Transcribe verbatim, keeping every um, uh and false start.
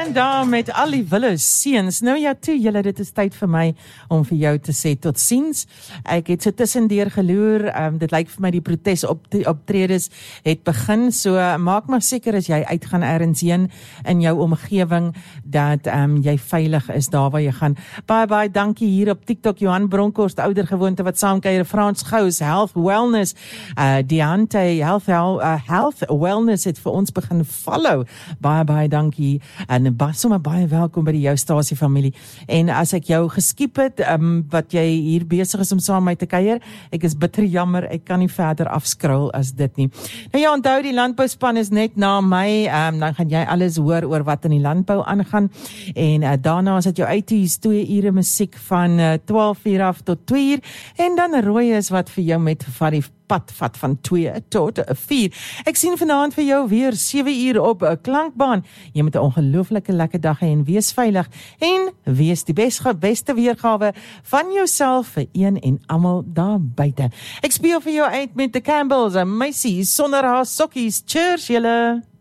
Band daar met Ali Willis seuns. Nou ja toe, julle, dit is tyd vir my om vir jou te sê tot ziens. Ek het so tussendeur geloer, um, dit lyk vir my die protes op optredes het begin, so maak maar seker as jy uitgaan ergens heen in jou omgewing, dat um, jy veilig is daar waar jy gaan. Bye bye, dankie hier op TikTok, Johan Bronkhorst, ouder gewoonte wat saamkuier, Frans Gous, Health Wellness, uh, Deante, Health, uh, Health Wellness het vir ons begin follow. Baie, baie dankie, en sommer baie welkom by die Jou Stasie familie. En as ek jou geskiep het, um, wat jy hier besig is om saam met my te kuier, ek is bitter jammer, ek kan nie verder afskrol as dit nie. Nou ja, onthou, die landbouspan is net na my, um, dan gaan jy alles hoor oor wat in die landbou aangaan, en uh, daarna is dit jou uitties, twee ure musiek van uh, twaalf uur af tot twee uur, en dan Roy is wat vir jou met van die pad vat van twee tot vier. Ek sien vanaand vir jou weer sewe uur op 'n klankbaan. Jy moet 'n ongelooflike lekker dag hê en wees veilig en wees die beste beste weergawe van jouself vir een en almal daar buite. Ek speel vir jou uit met The Campbells, 'n meisie sonder haar sokkies. Cheers julle.